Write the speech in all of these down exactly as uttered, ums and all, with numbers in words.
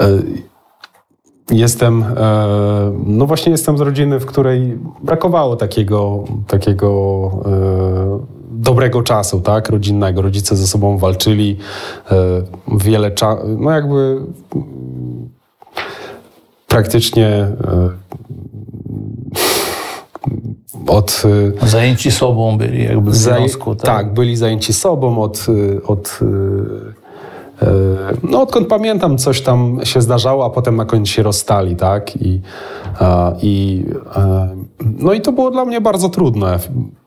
Jestem, no właśnie jestem z rodziny, w której brakowało takiego, takiego dobrego czasu, tak, rodzinnego. Rodzice ze sobą walczyli wiele czasu, no jakby praktycznie od... Zajęci sobą byli jakby w związku, tak? Tak, byli zajęci sobą od... od No odkąd pamiętam, coś tam się zdarzało, a potem na końcu się rozstali, tak? I, i, no i to było dla mnie bardzo trudne.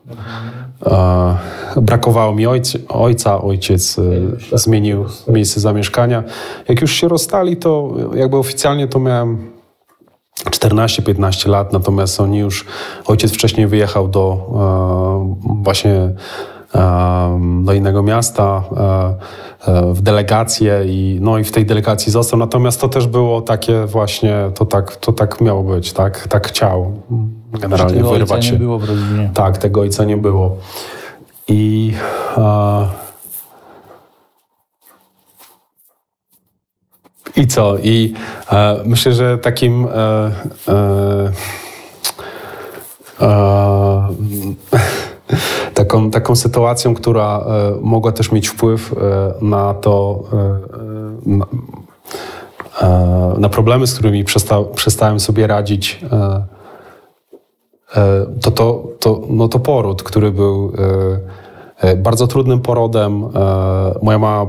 Brakowało mi ojca, ojca ojciec zmienił miejsce zamieszkania. Jak już się rozstali, to jakby oficjalnie to miałem czternaście piętnaście lat, natomiast oni już, ojciec wcześniej wyjechał do właśnie do innego miasta w delegację i, no i w tej delegacji został. Natomiast to też było takie właśnie, to tak, to tak miało być, tak, tak chciał generalnie tego wyrwać ojca się. nie było w rodzinie. Tak, tego ojca nie było. I a, i co? I e, myślę, że takim e, e, e, Taką, taką sytuacją, która e, mogła też mieć wpływ e, na to, e, na, e, na problemy, z którymi przesta, przestałem sobie radzić, e, e, to, to, to, no to poród, który był e, e, bardzo trudnym porodem. E, moja mama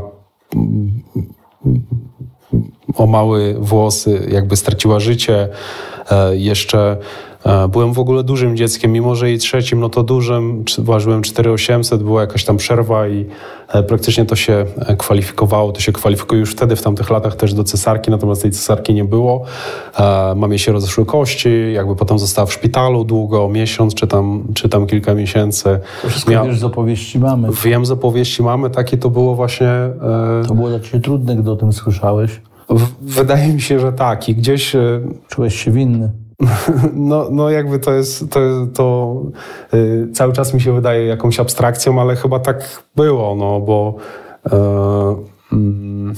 o mały włos jakby straciła życie. E, jeszcze byłem w ogóle dużym dzieckiem, mimo że jej trzecim, no to dużym, ważyłem cztery tysiące osiemset, była jakaś tam przerwa i praktycznie to się kwalifikowało, to się kwalifikuje już wtedy w tamtych latach też do cesarki, natomiast tej cesarki nie było. Mamie się rozeszły kości, jakby potem została w szpitalu długo, miesiąc czy tam, czy tam kilka miesięcy. To wszystko Mia... wiesz z opowieści mamy. Wiem z opowieści mamy, takie to było właśnie... To było dla ciebie trudne, gdy o tym słyszałeś? W, wydaje mi się, że tak i gdzieś... Czułeś się winny? No, no jakby to jest, to, to yy, cały czas mi się wydaje jakąś abstrakcją, ale chyba tak było, no bo yy, yy,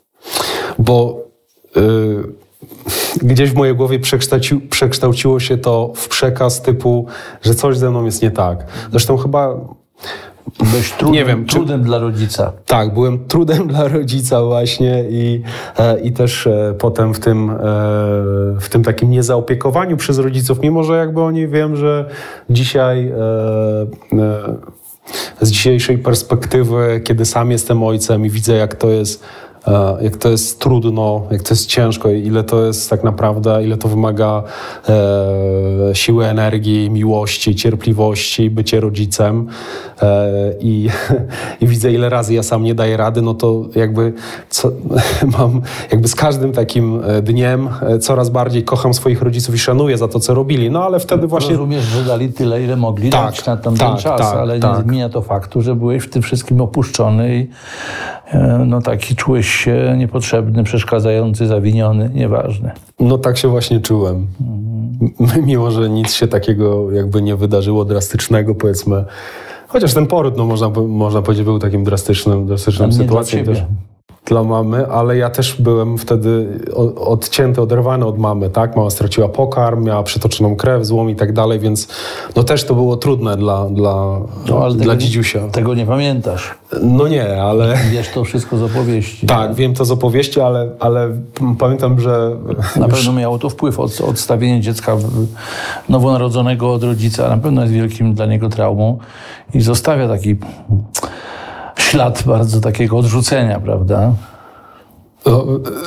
bo yy, gdzieś w mojej głowie przekształci, przekształciło się to w przekaz typu, że coś ze mną jest nie tak. Zresztą chyba Byłeś trudem, nie wiem, trudem czy... dla rodzica. Tak, byłem trudem dla rodzica właśnie i, e, i też e, potem w tym, e, w tym takim niezaopiekowaniu przez rodziców, mimo że jakby oni wiem, że dzisiaj e, e, z dzisiejszej perspektywy, kiedy sam jestem ojcem i widzę jak to jest jak to jest trudno, jak to jest ciężko, ile to jest tak naprawdę, ile to wymaga e, siły, energii, miłości, cierpliwości, bycie rodzicem e, i, i widzę ile razy ja sam nie daję rady, no to jakby co, mam jakby z każdym takim dniem coraz bardziej kocham swoich rodziców i szanuję za to, co robili, no ale wtedy właśnie... Rozumiesz, że dali tyle, ile mogli tak, dać na tamten tak, czas, tak, ale tak. nie zmienia to faktu, że byłeś w tym wszystkim opuszczony i no taki czułeś się niepotrzebny, przeszkadzający, zawiniony, nieważny. No tak się właśnie czułem. Mhm. Mimo, że nic się takiego jakby nie wydarzyło drastycznego, powiedzmy. Chociaż ten poród, no można, można powiedzieć, był takim drastycznym, drastyczną sytuacją też dla mamy, ale ja też byłem wtedy odcięty, oderwany od mamy, tak? Mama straciła pokarm, miała przytoczoną krew, złom i tak dalej, więc no też to było trudne dla, dla, no, ale dla tego, dzidziusia. Tego nie pamiętasz. No nie, ale... Wiesz to wszystko z opowieści. Tak, nie? Wiem to z opowieści, ale, ale pamiętam, że... Na już... pewno miało to wpływ, od, odstawienie dziecka nowonarodzonego od rodzica, na pewno jest wielkim dla niego traumą i zostawia taki ślad bardzo takiego odrzucenia, prawda? No,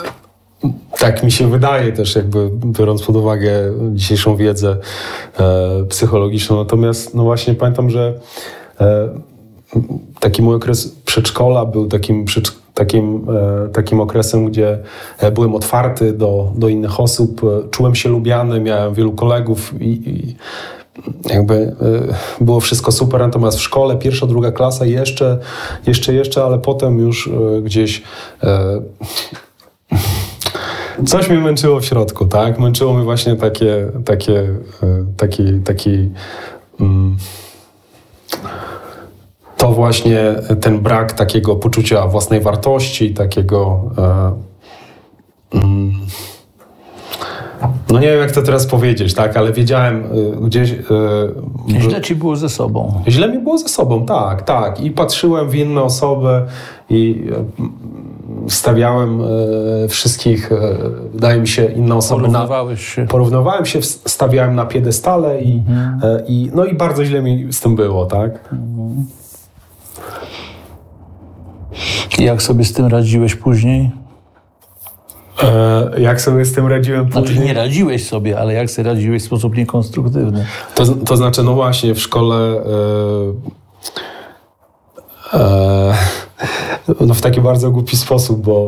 tak mi się wydaje też, jakby biorąc pod uwagę dzisiejszą wiedzę e, psychologiczną. Natomiast no właśnie pamiętam, że e, taki mój okres przedszkola był takim, takim, e, takim okresem, gdzie byłem otwarty do, do innych osób, czułem się lubiany, miałem wielu kolegów i, i jakby y, było wszystko super, natomiast w szkole pierwsza, druga klasa jeszcze, jeszcze, jeszcze, ale potem już y, gdzieś y, coś mnie męczyło w środku, tak? Męczyło mnie właśnie takie, takie, y, taki, taki y, to właśnie ten brak takiego poczucia własnej wartości, takiego y, y, no nie wiem jak to teraz powiedzieć, tak, ale wiedziałem y, gdzieś... Y, Źle ci było ze sobą. Źle mi było ze sobą, tak, tak. I patrzyłem w inne osoby i y, stawiałem y, wszystkich, y, wydaje mi się, inne osoby na... Porównywałeś się. Porównywałem się, stawiałem na piedestale i, Mhm. y, i, no i bardzo źle mi z tym było, tak. Mhm. I jak sobie z tym radziłeś później? E, jak sobie z tym radziłem Znaczy później? nie radziłeś sobie, ale jak sobie radziłeś w sposób niekonstruktywny? To, to znaczy, no właśnie, w szkole e, e, no w taki bardzo głupi sposób, bo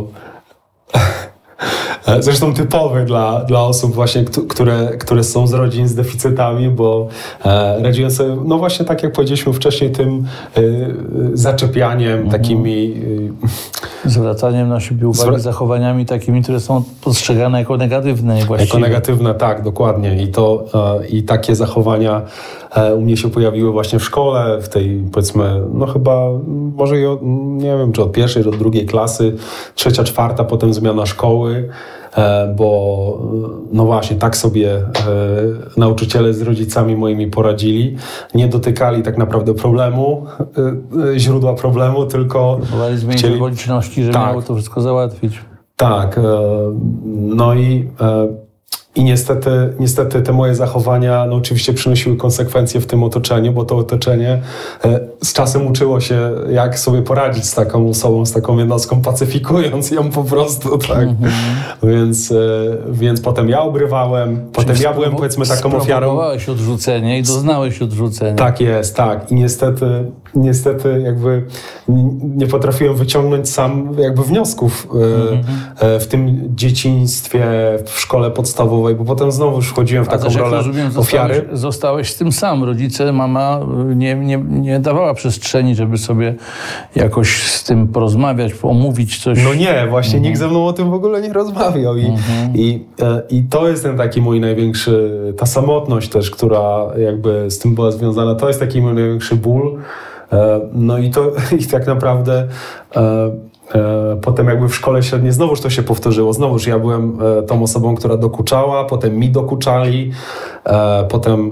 zresztą typowy dla, dla osób właśnie, które, które są z rodzin z deficytami, bo e, radziłem sobie, no właśnie tak jak powiedzieliśmy wcześniej, tym e, zaczepianiem, mhm. takimi... E, zwracaniem na siebie uwagi, Zwra- zachowaniami takimi, które są postrzegane jako negatywne właściwie. Jako negatywne, tak, dokładnie. I, to, e, i takie zachowania e, u mnie się pojawiły właśnie w szkole, w tej, powiedzmy, no chyba, może i od, nie wiem, czy od pierwszej, czy od drugiej klasy, trzecia, czwarta, potem zmiana szkoły, e, bo no właśnie, tak sobie e, nauczyciele z rodzicami moimi poradzili. Nie dotykali tak naprawdę problemu, e, e, źródła problemu, tylko próbowali zmienić chcieli... okoliczności, żeby tak. miało to wszystko załatwić. Tak, no i, i niestety, niestety te moje zachowania no oczywiście przynosiły konsekwencje w tym otoczeniu, bo to otoczenie z czasem uczyło się, jak sobie poradzić z taką osobą, z taką jednostką, pacyfikując ją po prostu, tak. Mm-hmm. Więc, więc potem ja obrywałem, potem ja byłem powiedzmy taką ofiarą. Sprowokowałeś odrzucenie i doznałeś odrzucenia. Tak jest, tak. I niestety, niestety jakby nie potrafiłem wyciągnąć sam jakby wniosków mm-hmm. w tym dzieciństwie, w szkole podstawowej, bo potem znowu już wchodziłem w A taką też, rolę rozumiem, ofiary. Zostałeś, zostałeś z tym sam. Rodzice, mama nie, nie, nie dawała przestrzeni, żeby sobie jakoś z tym porozmawiać, omówić coś. No nie, właśnie mhm. nikt ze mną o tym w ogóle nie rozmawiał. I, mhm. i, i to jest ten taki mój największy, ta samotność też, która jakby z tym była związana, to jest taki mój największy ból. No i to i tak naprawdę potem jakby w szkole średniej znowuż to się powtórzyło. Znowuż ja byłem tą osobą, która dokuczała, potem mi dokuczali, potem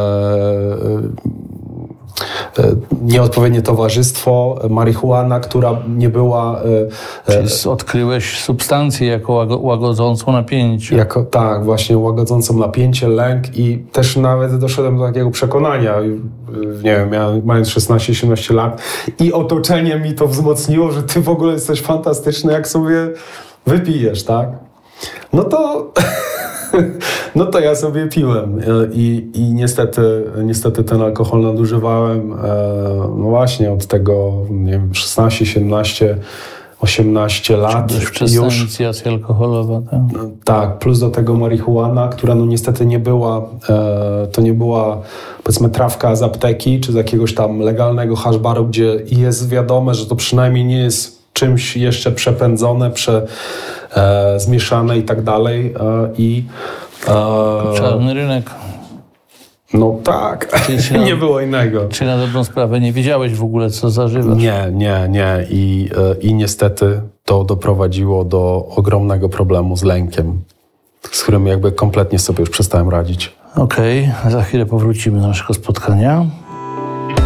nieodpowiednie towarzystwo, marihuana, która nie była... Czyli odkryłeś substancję jako łagodzącą napięcie. Jako, tak, właśnie łagodzącą napięcie, lęk i też nawet doszedłem do takiego przekonania, nie wiem, miałem, mając szesnaście siedemnaście lat i otoczenie mi to wzmocniło, że ty w ogóle jesteś fantastyczny, jak sobie wypijesz, tak? No to... No to ja sobie piłem i, i niestety, niestety ten alkohol nadużywałem no właśnie od tego, nie wiem, szesnaście, siedemnaście, osiemnaście lat. Już inicjacja alkoholowa, tak? Tak, plus do tego marihuana, która no niestety nie była, to nie była powiedzmy trawka z apteki, czy z jakiegoś tam legalnego hashbaru, gdzie jest wiadome, że to przynajmniej nie jest czymś jeszcze przepędzone, prze, e, zmieszane i tak dalej. E, i, e, Czarny rynek. No tak, na, nie było innego. Czy na dobrą sprawę nie wiedziałeś w ogóle, co zażywasz? Nie, nie, nie. I, e, i niestety to doprowadziło do ogromnego problemu z lękiem, z którym jakby kompletnie sobie już przestałem radzić. Okej, okay, za chwilę powrócimy do naszego spotkania.